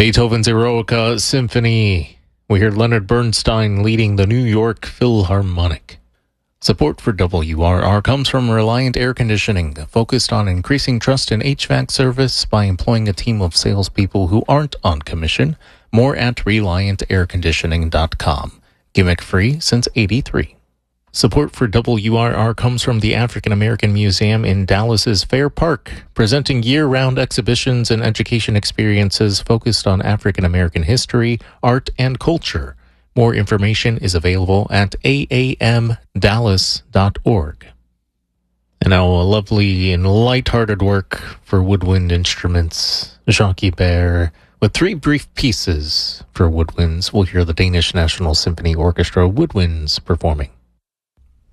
Beethoven's Eroica Symphony. We hear Leonard Bernstein leading the New York Philharmonic. Support for WRR comes from Reliant Air Conditioning, focused on increasing trust in HVAC service by employing a team of salespeople who aren't on commission. More at ReliantAirConditioning.com. Gimmick free since '83. Support for WRR comes from the African American Museum in Dallas's Fair Park, presenting year-round exhibitions and education experiences focused on African American history, art, and culture. More information is available at aamdallas.org. And now a lovely and light-hearted work for woodwind instruments. Jacques Ibert, with 3 brief pieces for woodwinds. We'll hear the Danish National Symphony Orchestra woodwinds performing.